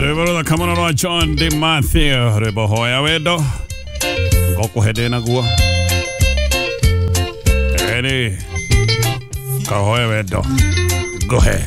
Revelo kamana no John de Matthew rebo hoya wedo goku hede na gua eni ka hoya wedo go ahead.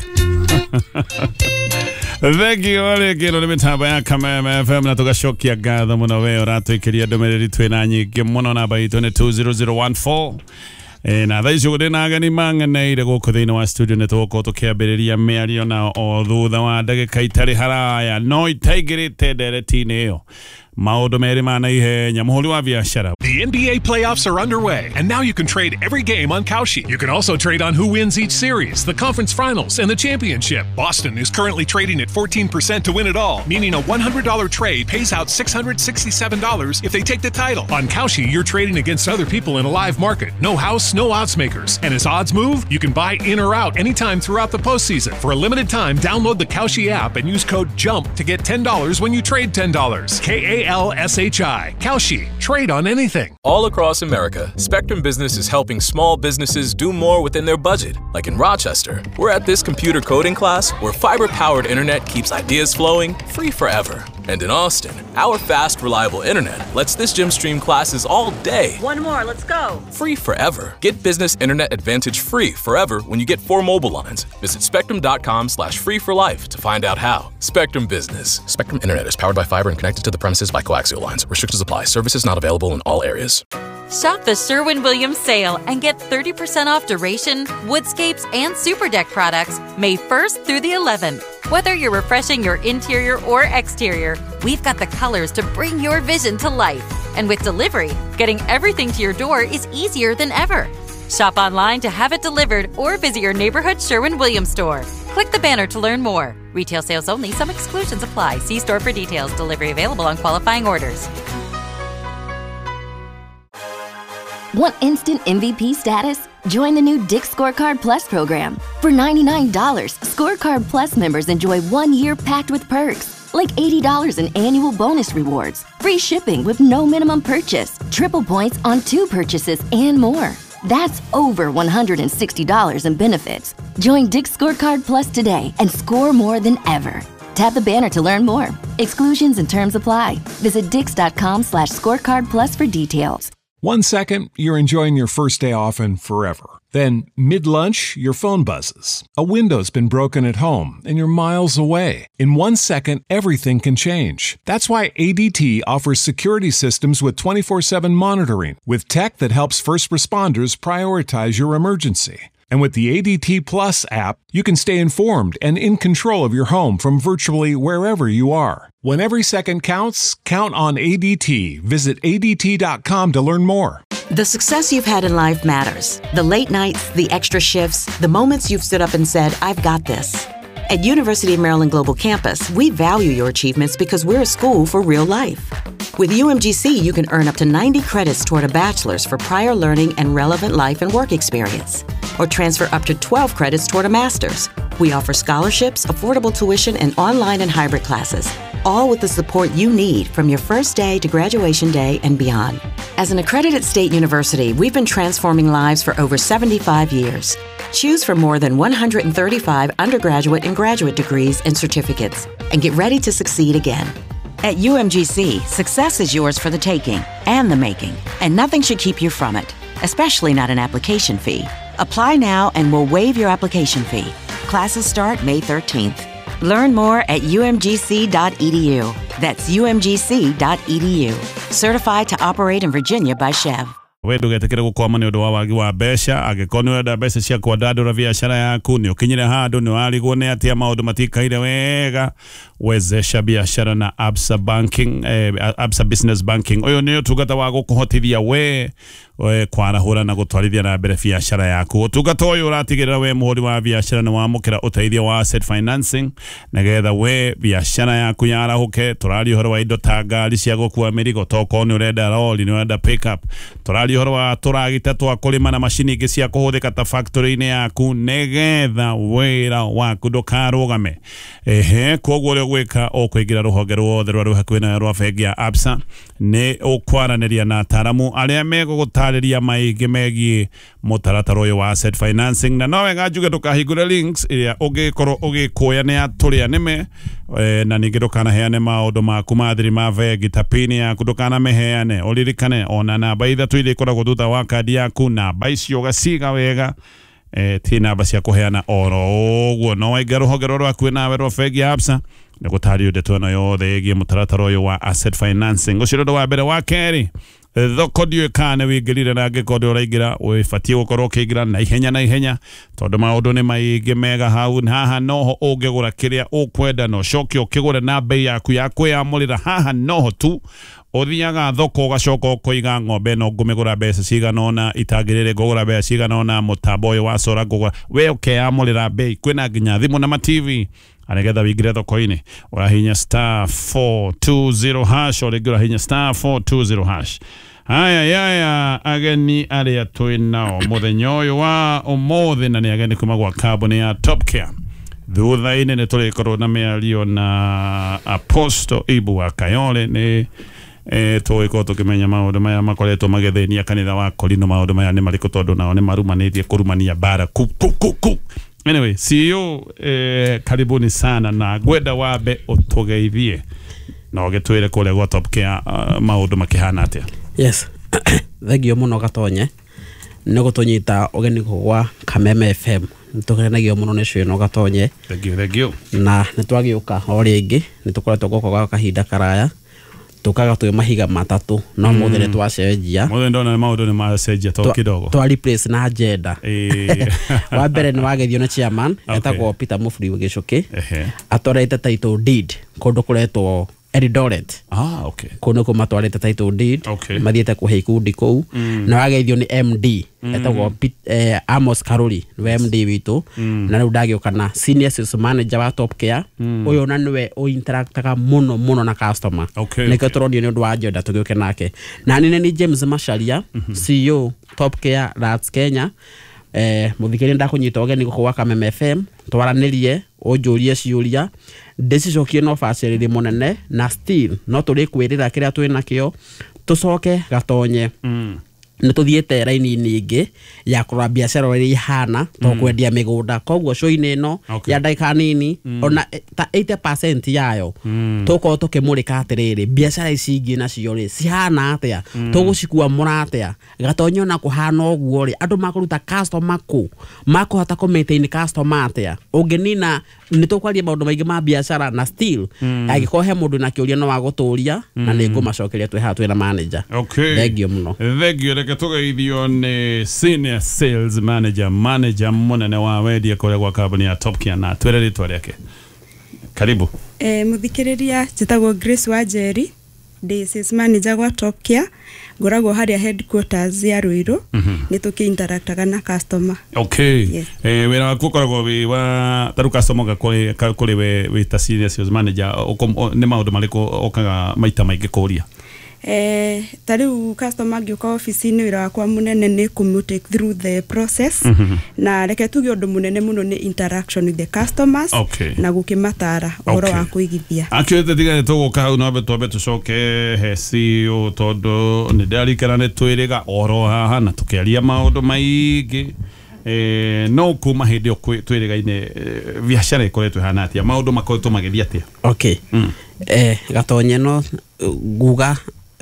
Thank you ole kilo limitaba ya kama FM na toka shoki ya gadha muna weo rato ikiria domereri tuenanyi kimono na baito ne 20014 na thaici gå na ageni mangeneire gå kå thä-inä wa studio nä tågå tå kä ambä rä ria mä ario na o thutha wa ndagä ka itarä haraya no itaigä rä te ndereti-inä ä yo maundu meri ma naihenya muhuri wa biashara. The NBA playoffs are underway, and now you can trade every game on Kalshi. You can also trade on who wins each series, the conference finals, and the championship. Boston is currently trading at 14% to win it all, meaning a $100 trade pays out $667 if they take the title. On Kalshi, you're trading against other people in a live market. No house, no odds makers. And as odds move, you can buy in or out anytime throughout the postseason. For a limited time, download the Kalshi app and use code JUMP to get $10 when you trade $10. KALSHI. Kalshi. Trade on anything. All across America, Spectrum Business is helping small businesses do more within their budget. Like in Rochester, we're at this computer coding class where fiber-powered internet keeps ideas flowing free forever. And in Austin, our fast, reliable internet lets this gym stream classes all day. One more, let's go. Free forever. Get Business Internet Advantage free forever when you get 4 mobile lines. Visit spectrum.com/free for life to find out how. Spectrum Business. Spectrum Internet is powered by fiber and connected to the premises by coaxial lines. Restrictions apply. Services not available in all areas. Shop the Sherwin-Williams sale and get 30% off Duration, Woodscapes, and Super Deck products May 1st through the 11th. Whether you're refreshing your interior or exterior, we've got the colors to bring your vision to life. And with delivery, getting everything to your door is easier than ever. Shop online to have it delivered or visit your neighborhood Sherwin-Williams store. Click the banner to learn more. Retail sales only. Some exclusions apply. See store for details. Delivery available on qualifying orders. Want instant MVP status? Join the new Dick's Scorecard Plus program. For $99, Scorecard Plus members enjoy 1 year packed with perks, like $80 in annual bonus rewards, free shipping with no minimum purchase, triple points on 2 purchases, and more. That's over $160 in benefits. Join Dick's Scorecard Plus today and score more than ever. Tap the banner to learn more. Exclusions and terms apply. Visit dix.com/scorecard plus for details. 1 second, you're enjoying your first day off and forever. Then, mid-lunch, your phone buzzes. A window's been broken at home and you're miles away. In 1 second, everything can change. That's why ADT offers security systems with 24/7 monitoring, with tech that helps first responders prioritize your emergency. And with the ADT Plus app, you can stay informed and in control of your home from virtually wherever you are. When every second counts, count on ADT. Visit ADT.com to learn more. The success you've had in life matters. The late nights, the extra shifts, the moments you've stood up and said, I've got this. At University of Maryland Global Campus, we value your achievements because we're a school for real life. With UMGC, you can earn up to 90 credits toward a bachelor's for prior learning and relevant life and work experience, or transfer up to 12 credits toward a master's. We offer scholarships, affordable tuition, and online and hybrid classes, all with the support you need from your first day to graduation day and beyond. As an accredited state university, we've been transforming lives for over 75 years. Choose from more than 135 undergraduate and graduate degrees and certificates, and get ready to succeed again. At UMGC, success is yours for the taking and the making, and nothing should keep you from it, especially not an application fee. Apply now and we'll waive your application fee. Classes start May 13th. Learn more at umgc.edu. That's umgc.edu. Certified to operate in Virginia by Chev. Wedu getekere gukwama ni undu wa wagi wa besha agikoni wenda besha cia kwandandura biashara yaku ni ukinyire handu ni warigwo ni atia maundu matikaire wega wezesha biashara na Absa Banking Absa Business Banking uyu ni utungata wa gukuhotithia we kwarahura na gutwarithia na mbere biashara yaku utungata uyu uratigirira we muhuri wa biashara na wamukira uteithio wa asset financing nagetha we biashara yaku yarahuke turari uhoro wa indo ta ngari cia gukua mirigo toko ni urenda lori ni urenda pickup turari uhoro wa turagita twa kulima na mashini ingi cia kuhuthika ta factory-ini yaku negetha wira waku ndukarugame koguo uri gwika ukwingira ruhonge ruothe rwa ruhakuhi na rwa bengi ya Absa ni ukwaraniria na ataramu aria meguguta gutariria maige megi mutaratara uyu wa asset financing na nowe ngajuge tukahigura links iria ugikorwo ugikuya ne aturia nime na ningi dukana heane maundu maku mathiri ma vegi tapini ya kudukana meheane olirikane ona namba ithatu ile ikoragwo thutha wa kadi yaku namba icio gaciga wega ti namba cia kuheana oro uguo no waiga ruhonge rwaku nawe rwa Bengi ya Absa ni gutario ndeto no yothe gie mutaratara uyu wa asset financing ucirodo wa mbere wa keri thoko dio kana wigirire na ngikodo uraigira wifatie gukorwo kigira na ihenya tondu maundu ni maige mega hau haha noho ungigura kiria ukwenda no coki ukigure na bei yaku ya kwiyamurira haha noho tu uthiaga thoko ugacoka ukoiga ng'ombe no ngumigura mbeca ciganona itagirire ngugura mbeca ciganona mutambo uyu wa sora ngugura we ukeyamurira bei kwina nginya thimu na TV anagetha wingire thoko-ini urahinya star 420 hash oregura hinya star 420 hash haya ageni aria twinao muthenya uyu wa umuthi na ni ageni kuma gwa kambuni ya Top Care thutha-ini ni turikorwo na miario na Apostle Ibu wa Kayole ni tuiko tukimenya maundu maya makoretwo magethenia kanitha wa Korino maundu maya ni mariko tondu nao ni marumanitie kurumania bara Anyway, CEO karibuni sana na gwenda wabe utugeithie na ugitwire kule gwa Top Care maundu makihana atia. Yes. Thegio muno gatonye nego tonyita ugeni gwa Kameme FM nitukenagio muno necio no gatonye thegio na nitwagiuka oringi nitukoretwo goko gwa kahinda karaya tukaga twe mahiga matatu no muthene twacenjia muthe ndona maundu ni macenjia to kidogo twa replace na agenda wa mbere ni wagethio na chairman etagwo Peter Mufuri Gicuki atorete title deed kundu kuretwo Eldoret okay kuno ko matwarete title deed mathiete kuhe ikundi kou na wagethio ni MD etagwo Amos Karuri we MD witu na riu ndagioka na senior sales manager wa Top Care uyo na niwe o interactaga muno na customer niko turonio ni undu wa agenda tugioke nake na ni James Masharia CEO Top Care Rats Kenya muthikiri ndakunyita ogeni gukwa Kameme FM twaranirie onjurie ciuria ndicicokie no facility munene na still no turi kwirira kiria twina kio tucoke gatonye nituthiete raini nyingi ya kura biashara iri hana to kwendia migunda kogwo show-ini no ya ndaika nini ona ta 80% yayo toko tukimurika atiriri biashara ici ingi na cio ri cihana atia tugucikua muratia gatonyo na kuhana ogwo ri andu makuruta customer ku makuhota ku maintain customer atia ungenina nitukwaria maundu maingi ma biashara na still agikohe mundu na kiuria no waguturia na ni ngumacokeria twi ha twi na manager thegio muno thegio reke tugeithio ni senior sales manager munene wa wendia kule gwa kambuni ya Top Care na twere ritwa riake karibu muthikiriria jitagwo Grace Wanjeri ndi sales manager gwa Top Care ngoragwo haria headquarters ya Ruiru nituki interactaga na customer wira waku koragwo wi wa taru customer kuri we ta senior sales manager ni maundu mariko okaga maita maingi kuria tariu customer ngioka office-ini wira wakwa munene ni take through the process na reke tuge undu munene muno ni interaction with the customers na gukimatara oro wa kuigithia akiote tiga tuguka hau no beto tucoke he CEO tondu ni ndarikana ni twiriga oro haha na tukiaria maundu maingi no kuma hindi o twirigaine biashara ikoretwe hana atia maundu makoretwo magithia atia gatonye no guga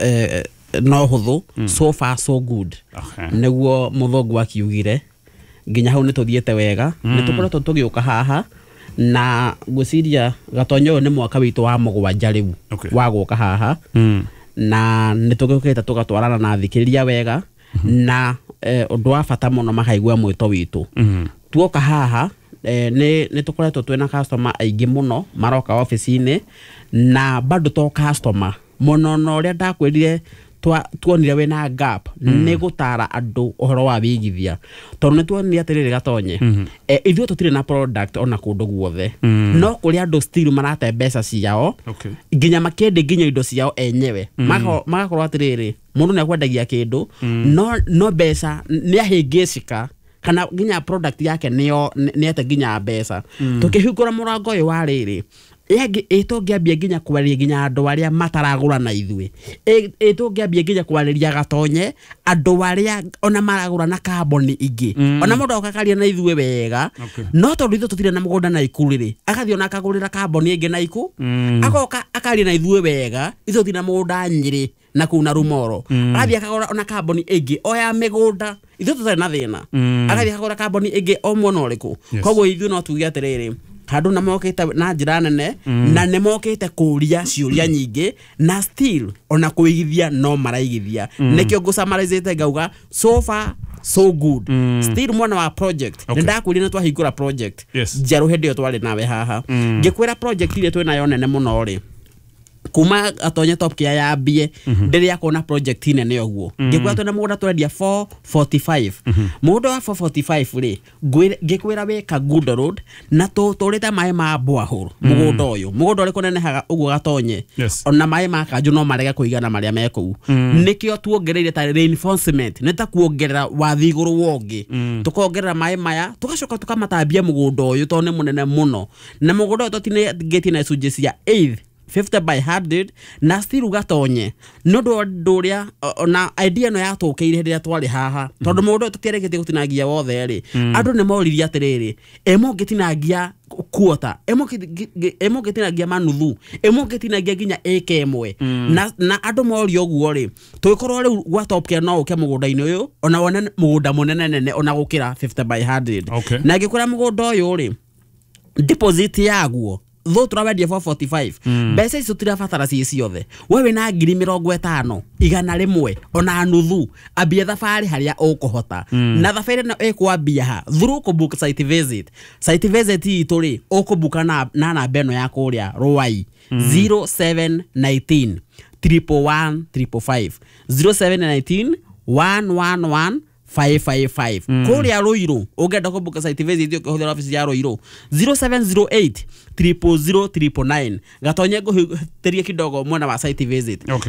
no huthu so far so good neguo muthongu akiugire nginya hau nituthiete wega nitukoretwo tugiuka haha na guciria gatonyo ni mwaka witu wa mugwanja riu wa guka haha na nitugukite tugatwarana na thikiriria wega na undu wa bata muno makaigua mwito witu tuoka haha ni tukoretwo twina customer aingi muno maroka office-ini na bado to customer muno no ria ndakwirire tuonire wena gap ni gutara andu ohoro wa bigithia tondu ni tuonire atiriri gatonye ithuĩ tutire na product ona kundu guothe no kuri andu still marate mbeca ciao nginya makende nginya indo ciao enyewe magakorwo atiriri mundu ni akwendagia kindu no mbeca ni ahingicika kana nginya product yake ni ete nginya mbeca tukihingura murango uyu wa riri Ege etongiambia nginya kwaria nginya andu aria mataragura na ithue. Etongiambia nginya kwaria gatonye andu aria ona maragura na kamboni ingi. Ona mundu akakaria na ithue wega. No tondu ithu tutire na mugunda na ikurire. Akathio na akagurira kamboni ingi na iku. Agoka akaria na ithue wega. Ithu tina mugunda Nyeri na kuna Rumoro. Akathia akagura ona kamboni ingi oya migunda. Ithu tutare na thina. Akathia akagura kamboni ingi o mwana uriku. Koguo ithu no tuge atiriri. Handu na mokite na njira nene na ne mokite kuria ciuria nyingi na still ona kuigithia no maraigithia nikio ngucamarizite ngauga so far so good still mwana wa project ndakwirina twahingura project njeru hindi yo twari nawe haha ngikwira project ile twina yo nene muno ri kuma atonye top kia ya bie ndiri yakona project nene yoguo ngikwira twina mugunda twendia 445 mundo wa 445 ri ngikwira we ka good road na turite mai ma boahuru mugunda uyu mugunda uri kunene haga uguo gatonye ona mai ma kanju no marega kuigana maria meku nikio tuongereire ta reinforcement neta kuongerera wathiguru wongi tukongerera mai maya tugacoka tukamatambia mugunda uyu tone munene muno na mugunda uyu totine geti na sujesia 8 50 by 100 na still gatonye no nduria na idea no yatukeire hĩndĩ ĩrĩa twari haha tondu mundu tutiereketie gutinagia wothe ri andu ne moriria atiriri emo gitinagia kuota emo gitinagia manuthu emo gitinagia ginya eke emwe na andu morio guo ri tuikorwo ri gwa top kia no uke mugunda-ini uyu ona wone mugunda munene nene ona gukira 50 by 100 na ngikura mugunda uyu ri deposit yaguo though turawendia 445 mbeca icio tirabatara ciothe wewe na 50,000 igana rimwe ona nuthu ambia thabari haria ukuhota na thabari na ekwambia ha through ku book site visit itu ri ukubuka na namba eno ya kuria Ruai 0719 111 0719 111 555 kuria Ruiru ugenda kubuka site visit ukihũthĩra office ya Ruiru 0708 000 999 gatonye nguhĩterie kidogo mwana wa site visit